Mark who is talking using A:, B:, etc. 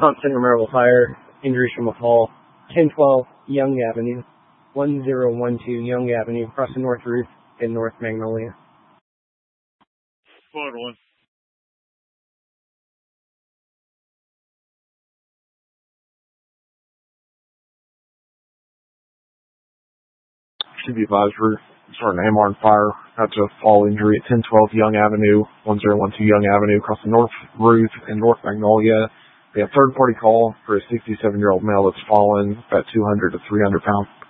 A: Comp Center Marble Fire, injuries from a fall. 1012 Young Avenue, 1012 Young Avenue, across the North Roof in North Magnolia.
B: Florida 1.
C: Should be advised we're starting to AMR on fire. That's a fall injury at 1012 Young Avenue, 1012 Young Avenue, across the North Roof in North Magnolia. We have third-party call for a 67-year-old male that's fallen, about 200 to 300 pounds.